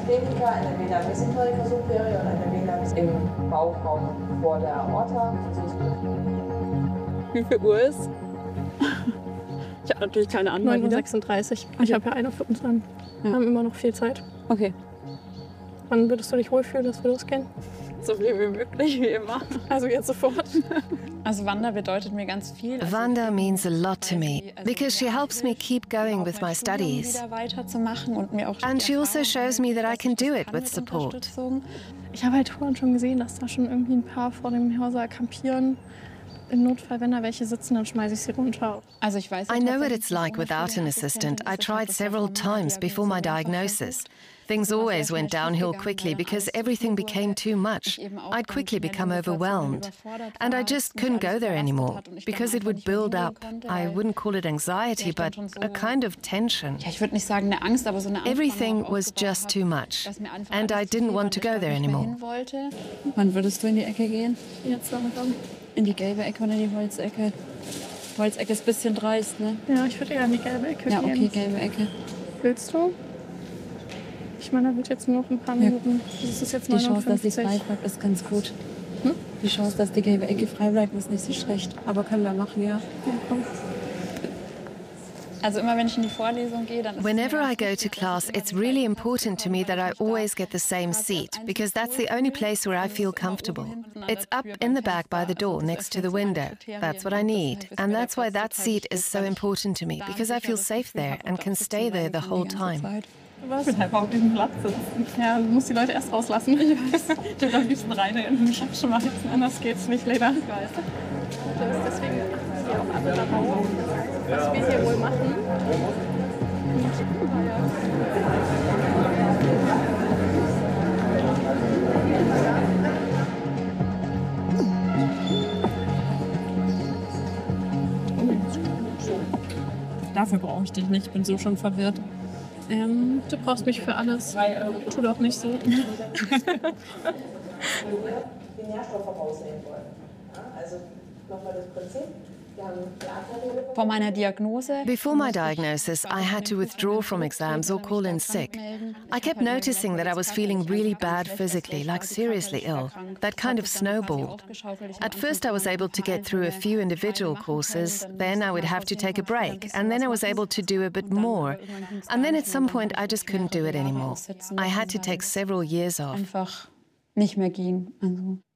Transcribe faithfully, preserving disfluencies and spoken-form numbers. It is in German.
Systemica, eine Vena mesenterica superior und eine Vena im Bauchraum vor der Aorta. Wie viel Uhr ist? Ich habe natürlich keine Ahnung. neun Uhr sechsunddreißig. Okay. Ich habe ja eine Viertel dran. Wir ja. haben immer noch viel Zeit. Okay. Wann würdest du dich wohlfühlen, dass wir losgehen? So viel wie möglich, wie immer. Also jetzt sofort. Also Wanda bedeutet mir ganz viel. Also Wanda means a lot to me because she helps me keep going with my studies. And she also shows me that I can do it with support. Ich habe halt vorhin schon gesehen, dass da schon irgendwie ein paar vor dem Hörsaal campieren. Im Notfall, wenn da welche sitzen, dann schmeiße ich sie runter. Also ich weiß, I know what it's like without an assistant. I tried several times before my diagnosis. Things always went downhill quickly because everything became too much. I'd quickly become overwhelmed. And I just couldn't go there anymore because it would build up. I wouldn't call it anxiety, but a kind of tension. Ja, ich würde nicht sagen eine Angst, aber so eine Angst. Everything was just too much. And I didn't want to go there anymore. Wann würdest du in die Ecke gehen? Jetzt langsam. In die gelbe Ecke oder in die Holzecke? Holzecke ist ein bisschen dreist, ne? Ja, ich würde eher in die gelbe Ecke ja, gehen. Ja, okay, gelbe Ecke. Willst du? Ich meine, da wird jetzt nur noch ein paar Minuten. Das ist jetzt die Chance, dass die frei bleibt, ist ganz gut. Hm? Die Chance, dass die gelbe Ecke frei bleibt, ist nicht so schlecht. Aber können wir machen, ja. Ja, komm. Also immer wenn ich in die Vorlesung gehe, dann Whenever I go to class, it's really important to me that I always get the same seat, because that's the only place where I feel comfortable. It's up in the back by the door, next to the window. That's what I need. And that's why that seat is so important to me, because I feel safe there and can stay there the whole time. Was? Ich will einfach auf diesem Platz sitzen. Ja, du musst die Leute erst rauslassen. Ich weiß. Ich will am liebsten rein in mich abschmeißen. Anders geht's nicht, leider. Ich weiß. Das ist deswegen hier auch alle darauf, was wir hier wohl machen. Dafür brauche ich dich nicht, ich bin so schon verwirrt. Ähm, du brauchst mich für alles. Tu doch nicht so. Die Nährstoffe rausnehmen wollen. Also nochmal das Prinzip. Vor meiner Diagnose. Before my diagnosis, I had to withdraw from exams or call in sick. I kept noticing that I was feeling really bad physically, like seriously ill. That kind of snowballed. At first I was able to get through a few individual courses, then I would have to take a break, and then I was able to do a bit more. And then at some point I just couldn't do it anymore. I had to take several years off. Einfach nicht mehr gehen. Also